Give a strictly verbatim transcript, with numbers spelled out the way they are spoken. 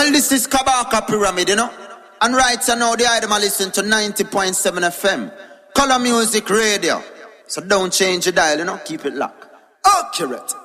Well, this is Kabaka Pyramid, you know. And right now, the item I listen to ninety point seven F M. Color Music Radio. So don't change your dial, you know. Keep it locked. Accurate.